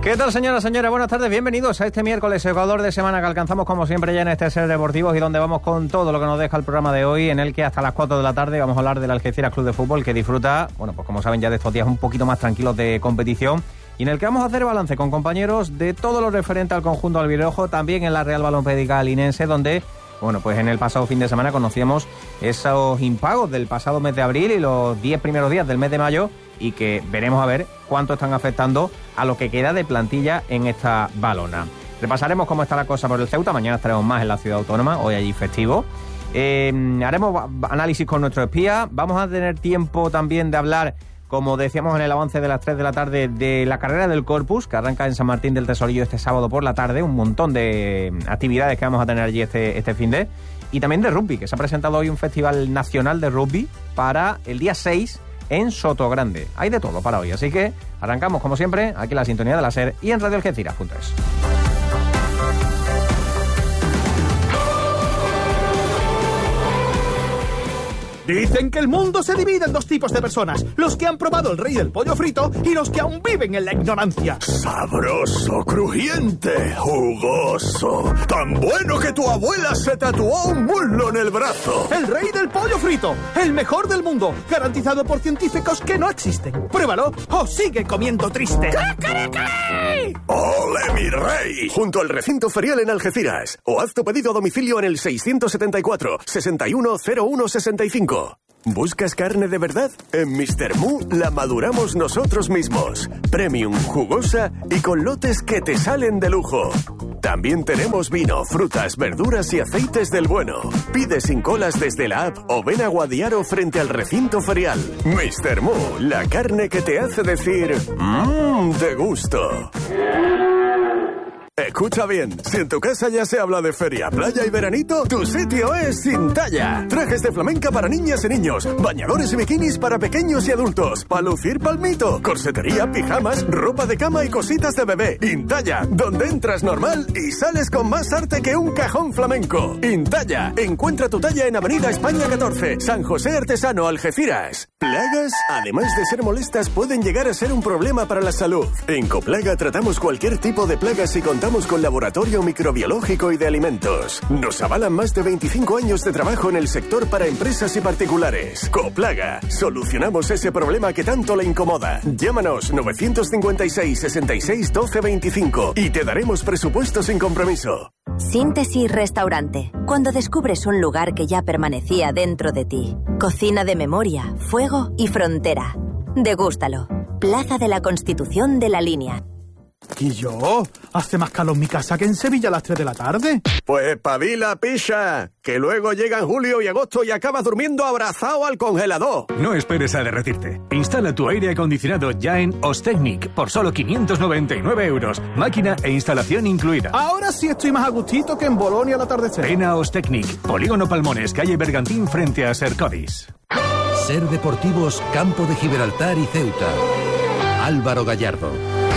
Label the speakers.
Speaker 1: ¿Qué tal, señoras, señores? Buenas tardes, bienvenidos a este miércoles Ecuador de semana que alcanzamos como siempre ya en este Ser Deportivos y donde vamos con todo lo que nos deja el programa de hoy, en el que hasta las 4 de la tarde vamos a hablar del Algeciras Club de Fútbol, que disfruta, bueno, pues como saben ya de estos días un poquito más tranquilos de competición, y en el que vamos a hacer balance con compañeros de todo lo referente al conjunto albirrojo, también en la Real Balompédica Linense, donde, bueno, pues en el pasado fin de semana conocíamos esos impagos del pasado mes de abril y los 10 primeros días del mes de mayo, y que veremos a ver cuánto están afectando a lo que queda de plantilla en esta balona. Repasaremos cómo está la cosa por el Ceuta, mañana estaremos más en la ciudad autónoma, hoy allí festivo. Haremos análisis con nuestro espía, vamos a tener tiempo también de hablar, como decíamos en el avance de las 3 de la tarde, de la carrera del Corpus, que arranca en San Martín del Tesorillo este sábado por la tarde, un montón de actividades que vamos a tener allí este fin de, y también de rugby, que se ha presentado hoy un festival nacional de rugby para el día 6 en Sotogrande. Hay de todo para hoy, así que arrancamos como siempre aquí en la sintonía de la SER y en radioalgeciras.es.
Speaker 2: Dicen que el mundo se divide en dos tipos de personas: los que han probado el rey del pollo frito y los que aún viven en la ignorancia.
Speaker 3: Sabroso, crujiente, jugoso, tan bueno que tu abuela se tatuó un muslo en el brazo.
Speaker 2: El rey del pollo frito, el mejor del mundo, garantizado por científicos que no existen. Pruébalo o sigue comiendo triste.
Speaker 3: ¡Ole, mi rey! Junto al recinto ferial en Algeciras. O haz tu pedido a domicilio en el 674 610165. ¿Buscas carne de verdad? En Mr. Mu la maduramos nosotros mismos. Premium, jugosa y con lotes que te salen de lujo. También tenemos vino, frutas, verduras y aceites del bueno. Pide sin colas desde la app o ven a Guadiaro frente al recinto ferial. Mr. Mu, la carne que te hace decir de gusto. Escucha bien, si en tu casa ya se habla de feria, playa y veranito, tu sitio es Intalla. Trajes de flamenca para niñas y niños, bañadores y bikinis para pequeños y adultos, para lucir palmito, corsetería, pijamas, ropa de cama y cositas de bebé. Intalla, donde entras normal y sales con más arte que un cajón flamenco. Intalla, encuentra tu talla en Avenida España 14, San José Artesano, Algeciras. Plagas, además de ser molestas, pueden llegar a ser un problema para la salud. En Coplaga tratamos cualquier tipo de plagas y contamos con laboratorio microbiológico y de alimentos. Nos avalan más de 25 años de trabajo en el sector para empresas y particulares. Coplaga, solucionamos ese problema que tanto le incomoda. Llámanos 956 66 12 25 y te daremos presupuesto sin compromiso.
Speaker 4: Síntesis Restaurante. Cuando descubres un lugar que ya permanecía dentro de ti. Cocina de memoria, fuego y frontera. Degústalo. Plaza de la Constitución de la Línea.
Speaker 2: ¿Y yo? ¿Hace más calor en mi casa que en Sevilla a las 3 de la tarde?
Speaker 3: Pues pabila, picha, que luego llegan julio y agosto y acabas durmiendo abrazado al congelador.
Speaker 5: No esperes a derretirte. Instala tu aire acondicionado ya en Ostecnic por solo 599 euros. Máquina e instalación incluida.
Speaker 2: Ahora sí estoy más a gustito que en Bolonia al atardecer.
Speaker 5: Ven a Ostecnic, Polígono Palmones, calle Bergantín, frente a Sercodis.
Speaker 6: Ser Deportivos, Campo de Gibraltar y Ceuta. Álvaro Gallardo.